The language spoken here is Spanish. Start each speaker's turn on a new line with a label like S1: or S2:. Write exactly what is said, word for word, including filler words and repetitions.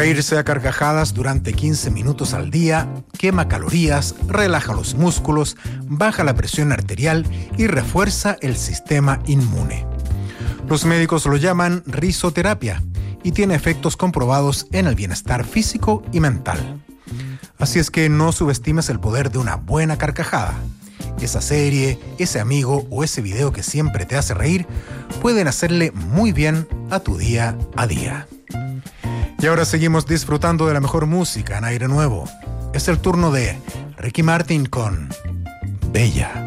S1: Reírse a carcajadas durante quince minutos al día quema calorías, relaja los músculos, baja la presión arterial y refuerza el sistema inmune. Los médicos lo llaman risoterapia y tiene efectos comprobados en el bienestar físico y mental. Así es que no subestimes el poder de una buena carcajada. Esa serie, ese amigo o ese video que siempre te hace reír pueden hacerle muy bien a tu día a día. Y ahora seguimos disfrutando de la mejor música en aire nuevo. Es el turno de Ricky Martin con Bella.